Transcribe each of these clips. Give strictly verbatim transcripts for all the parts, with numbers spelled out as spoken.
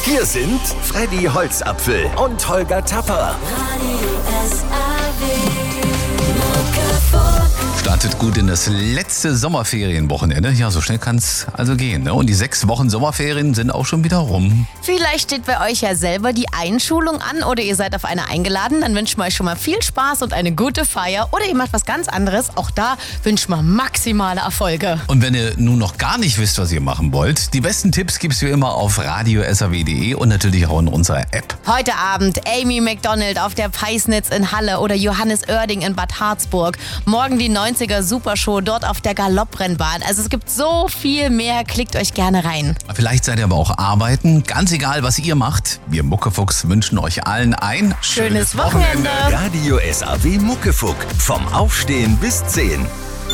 Hier sind Freddy Holzapfel und Holger Tapper. Radio S A W Muckefuck. Startet gut in das letzte Sommerferienwochenende. Ja, so schnell kann es also gehen. Ne? Und die sechs Wochen Sommerferien sind auch schon wieder rum. Vielleicht steht bei euch ja selber die Einschulung an oder ihr seid auf eine eingeladen. Dann wünschen wir euch schon mal viel Spaß und eine gute Feier. Oder ihr macht was ganz anderes. Auch da wünschen wir maximale Erfolge. Und wenn ihr nun noch gar nicht wisst, was ihr machen wollt, die besten Tipps gibt's wie immer auf radio s a w punkt d e und natürlich auch in unserer App. Heute Abend Amy Macdonald auf der Peisnitz in Halle oder Johannes Oerding in Bad Harzburg. Morgen die neunziger Supershow dort auf der Galopprennbahn. Also es gibt so viel mehr. Klickt euch gerne rein. Vielleicht seid ihr aber auch arbeiten. Ganz egal, was ihr macht. Wir Muckefuchs wünschen euch allen ein schönes Wochenende. Radio S A W Muckefuck. Vom Aufstehen bis zehn.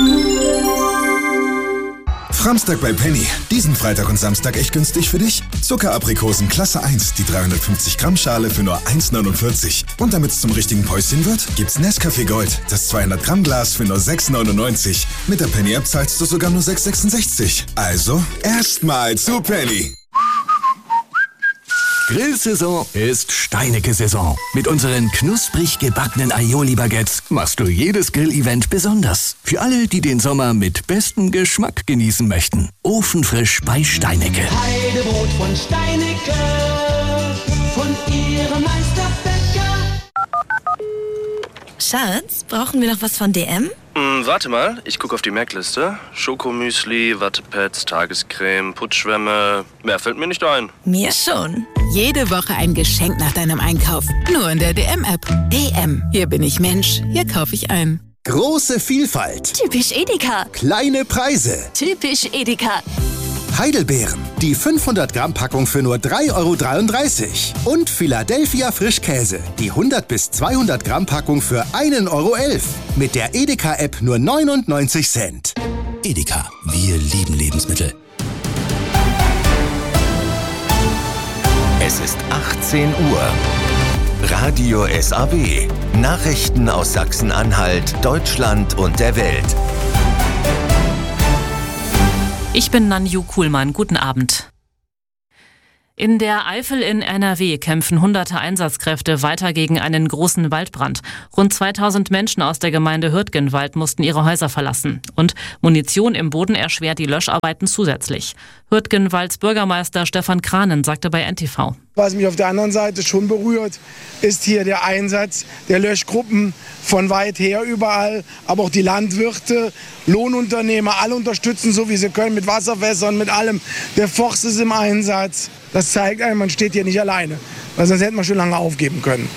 Framstag bei Penny. Diesen Freitag und Samstag echt günstig für dich. Zuckeraprikosen Klasse eins, die dreihundertfünfzig Gramm Schale für nur eins neunundvierzig. Und damit es zum richtigen Päuschen wird, gibt's Nescafé Gold, das zweihundert Gramm Glas für nur sechs neunundneunzig. Mit der Penny App zahlst du sogar nur sechs sechsundsechzig. Also erstmal zu Penny. Grillsaison ist Steinecke-Saison. Mit unseren knusprig gebackenen Aioli-Baguettes machst du jedes Grillevent besonders. Für alle, die den Sommer mit bestem Geschmack genießen möchten. Ofenfrisch bei Steinecke. Heidebrot von Steinecke, von ihrem Meisterbäcker. Schatz, brauchen wir noch was von D M? Hm, warte mal, ich gucke auf die Merkliste. Schokomüsli, Wattepads, Tagescreme, Putzschwämme. Mehr fällt mir nicht ein. Mir schon. Jede Woche ein Geschenk nach deinem Einkauf. Nur in der D M-App. D M. Hier bin ich Mensch. Hier kaufe ich ein. Große Vielfalt. Typisch Edeka. Kleine Preise. Typisch Edeka. Heidelbeeren. Die fünfhundert Gramm Packung für nur drei Euro dreiunddreißig. Und Philadelphia Frischkäse. Die hundert bis zweihundert Gramm Packung für ein Euro elf. Mit der Edeka-App nur neunundneunzig Cent. Edeka, wir lieben Lebensmittel. Es ist achtzehn Uhr. Radio S A W. Nachrichten aus Sachsen-Anhalt, Deutschland und der Welt. Ich bin Nanju Kuhlmann. Guten Abend. In der Eifel in N R W kämpfen hunderte Einsatzkräfte weiter gegen einen großen Waldbrand. Rund zweitausend Menschen aus der Gemeinde Hürtgenwald mussten ihre Häuser verlassen. Und Munition im Boden erschwert die Löscharbeiten zusätzlich. Hürtgenwalds Bürgermeister Stefan Kranen sagte bei N T V. Was mich auf der anderen Seite schon berührt, ist hier der Einsatz der Löschgruppen von weit her überall. Aber auch die Landwirte, Lohnunternehmer, alle unterstützen so, wie sie können, mit Wasserfässern, mit allem. Der Forst ist im Einsatz. Das zeigt einem, man steht hier nicht alleine. Weil sonst hätte man schon lange aufgeben können.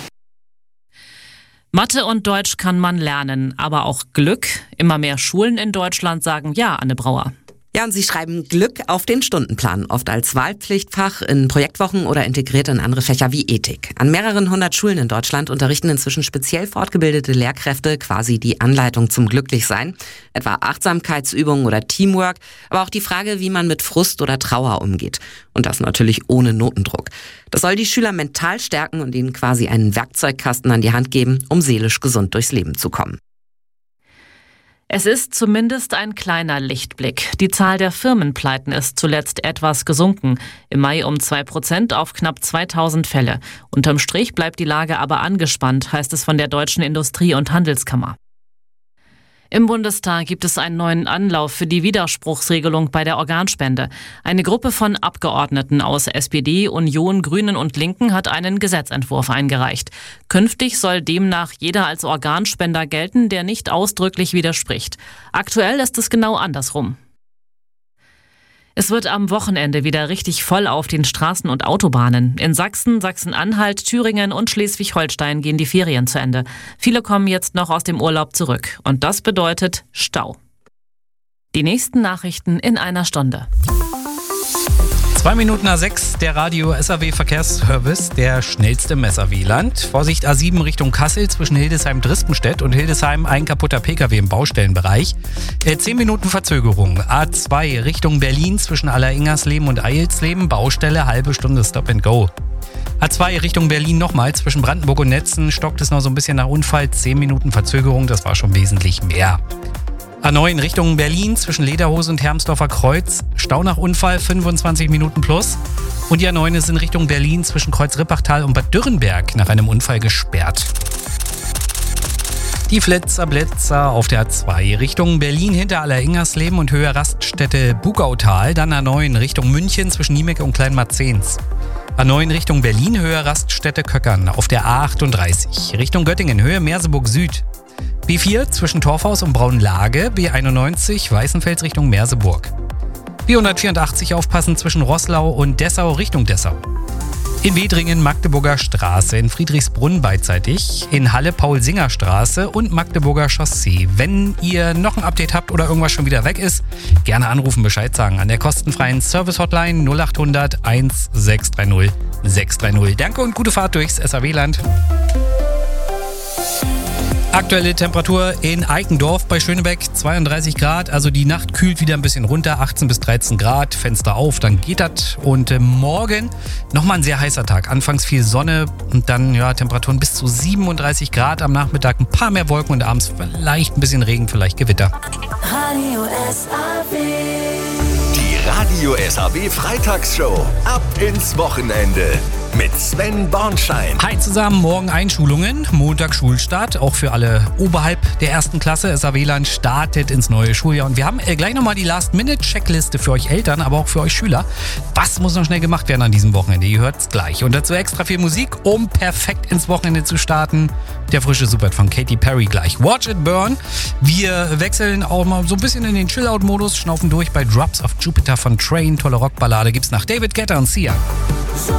Mathe und Deutsch kann man lernen, aber auch Glück. Immer mehr Schulen in Deutschland sagen ja, Anne Brauer. Ja, und sie schreiben Glück auf den Stundenplan, oft als Wahlpflichtfach in Projektwochen oder integriert in andere Fächer wie Ethik. An mehreren hundert Schulen in Deutschland unterrichten inzwischen speziell fortgebildete Lehrkräfte quasi die Anleitung zum Glücklichsein, etwa Achtsamkeitsübungen oder Teamwork, aber auch die Frage, wie man mit Frust oder Trauer umgeht. Und das natürlich ohne Notendruck. Das soll die Schüler mental stärken und ihnen quasi einen Werkzeugkasten an die Hand geben, um seelisch gesund durchs Leben zu kommen. Es ist zumindest ein kleiner Lichtblick. Die Zahl der Firmenpleiten ist zuletzt etwas gesunken. Im Mai um zwei Prozent auf knapp zweitausend Fälle. Unterm Strich bleibt die Lage aber angespannt, heißt es von der Deutschen Industrie- und Handelskammer. Im Bundestag gibt es einen neuen Anlauf für die Widerspruchsregelung bei der Organspende. Eine Gruppe von Abgeordneten aus S P D, Union, Grünen und Linken hat einen Gesetzentwurf eingereicht. Künftig soll demnach jeder als Organspender gelten, der nicht ausdrücklich widerspricht. Aktuell ist es genau andersrum. Es wird am Wochenende wieder richtig voll auf den Straßen und Autobahnen. In Sachsen, Sachsen-Anhalt, Thüringen und Schleswig-Holstein gehen die Ferien zu Ende. Viele kommen jetzt noch aus dem Urlaub zurück. Und das bedeutet Stau. Die nächsten Nachrichten in einer Stunde. Zwei Minuten nach sechs, der Radio S A W Verkehrsservice, der schnellste im S A W-Land. Vorsicht, A sieben Richtung Kassel zwischen Hildesheim-Drispenstedt und Hildesheim, ein kaputter Pkw im Baustellenbereich. Äh, zehn Minuten Verzögerung. A zwei Richtung Berlin zwischen Alleringersleben und Eilsleben, Baustelle, halbe Stunde Stop and Go. A zwei Richtung Berlin nochmal, zwischen Brandenburg und Netzen stockt es noch so ein bisschen nach Unfall, zehn Minuten Verzögerung, das war schon wesentlich mehr. A neun Richtung Berlin zwischen Lederhose und Hermsdorfer Kreuz. Stau nach Unfall, fünfundzwanzig Minuten plus. Und die A neun ist in Richtung Berlin zwischen Kreuz-Rippachtal und Bad Dürrenberg nach einem Unfall gesperrt. Die Flitzer Blitzer auf der A zwei Richtung Berlin hinter Allereingersleben und Höhe Raststätte Bugautal. Dann A neun Richtung München zwischen Niemek und Kleinmarzens. A neun Richtung Berlin, Höhe Raststätte Köckern auf der A achtunddreißig. Richtung Göttingen, Höhe Merseburg Süd. B vier zwischen Torfhaus und Braunlage, B einundneunzig Weißenfels Richtung Merseburg. B hundertvierundachtzig aufpassen zwischen Roßlau und Dessau Richtung Dessau. In Wedringen Magdeburger Straße, in Friedrichsbrunn beidseitig, in Halle Paul-Singer-Straße und Magdeburger Chaussee. Wenn ihr noch ein Update habt oder irgendwas schon wieder weg ist, gerne anrufen, Bescheid sagen an der kostenfreien Service-Hotline null acht hundert sechshundertsechzig sechshundertdreißig. Danke und gute Fahrt durchs S A W-Land. Aktuelle Temperatur in Eikendorf bei Schönebeck zweiunddreißig Grad, also die Nacht kühlt wieder ein bisschen runter, achtzehn bis dreizehn Grad, Fenster auf, dann geht das. Und äh, morgen nochmal ein sehr heißer Tag, anfangs viel Sonne und dann ja Temperaturen bis zu siebenunddreißig Grad, am Nachmittag ein paar mehr Wolken und abends vielleicht ein bisschen Regen, vielleicht Gewitter. Radio S A W. Die Radio S A W Freitagsshow. Ab ins Wochenende. Mit Sven Bornschein. Hi zusammen, morgen Einschulungen, Montag Schulstart, auch für alle oberhalb der ersten Klasse. S A W-Land startet ins neue Schuljahr und wir haben äh, gleich nochmal die Last-Minute-Checkliste für euch Eltern, aber auch für euch Schüler. Was muss noch schnell gemacht werden an diesem Wochenende? Ihr hört's gleich. Und dazu extra viel Musik, um perfekt ins Wochenende zu starten. Der frische Super von Katy Perry gleich. Watch It Burn. Wir wechseln auch mal so ein bisschen in den Chill-Out-Modus, schnaufen durch bei Drops of Jupiter von Train. Tolle Rockballade gibt's nach David Guetta und Sia.